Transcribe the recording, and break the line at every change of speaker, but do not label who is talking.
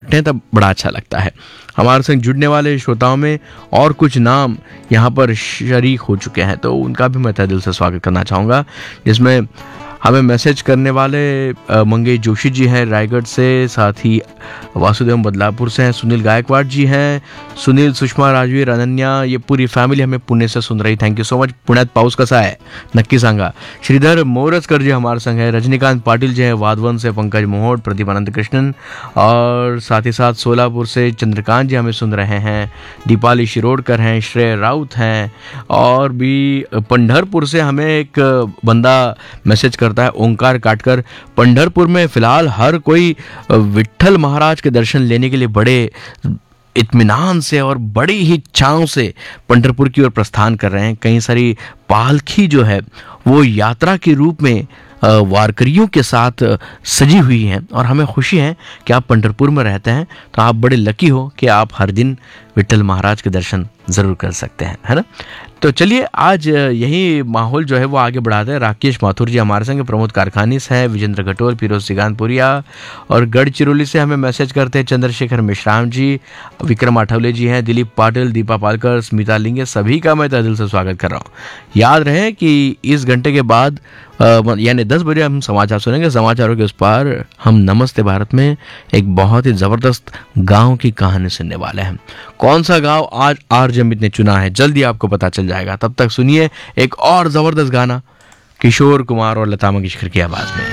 रखते हैं तब बड़ा अच्छा लगता है। हमारे संग जुड़ने वाले श्रोताओं में और कुछ नाम यहाँ पर शरीक हो चुके हैं, तो उनका भी मैं तहे दिल से स्वागत करना चाहूँगा। जिसमें हमें मैसेज करने वाले मंगेश जोशी जी हैं रायगढ़ से, साथ ही वासुदेव बदलापुर से हैं, सुनील गायकवाड़ जी हैं, सुनील, सुषमा, राजवीर, अनन्या, ये पूरी फॅमिली हमें पुणे से सुन रही। Thank you so much. पुण्यात पाऊस कसा आहे नक्की सांगा. श्रीधर मोरजकर जी हमारे संग है, रजनीकांत पाटिल जी हैं वाधवन से, पंकज मोहोड, प्रदीप अनंत कृष्णन, और साथ ही साथ सोलापुर से चंद्रकांत जी हमें सुन रहे हैं, दीपाली शिरोडकर हैं, श्रेय राउत हैं, और भी पंढरपुर से हमें एक बंदा मैसेज करता है, ओंकार काटकर। पंढरपुर में फिलहाल हर कोई विट्ठल महाराज के दर्शन लेने के लिए बड़े इत्मीनान से और बड़ी ही चाव से पंढरपुर की ओर प्रस्थान कर रहे हैं। कई सारी पालखी जो है वो यात्रा के रूप में वारकरियों के साथ सजी हुई हैं, और हमें खुशी है कि आप पंढरपुर में रहते हैं, तो आप बड़े लकी हो कि आप हर दिन विट्ठल महाराज के दर्शन ज़रूर कर सकते हैं, है ना। तो चलिए आज यही माहौल जो है वो आगे बढ़ाते हैं। राकेश माथुर जी हमारे संग, प्रमोद कारखानीस है, विजेंद्र घटोर, फिरोज सिगानपुरिया, और गढ़चिरौली से हमें मैसेज करते हैं चंद्रशेखर मिश्राम जी, विक्रम आठवले जी हैं, दिलीप पाटिल, दीपा पालकर, स्मिता लिंगे, सभी का मैं तहे दिल से स्वागत कर रहा हूँ। याद रहे कि इस घंटे के बाद यानी 10 बजे हम समाचार सुनेंगे। समाचारों के उस पार हम नमस्ते भारत में एक बहुत ही ज़बरदस्त गांव की कहानी सुनने वाले हैं। कौन सा गांव आज आरजे अमित ने चुना है जल्दी आपको पता चल जाएगा। तब तक सुनिए एक और ज़बरदस्त गाना किशोर कुमार और लता मंगेशकर की आवाज़ में।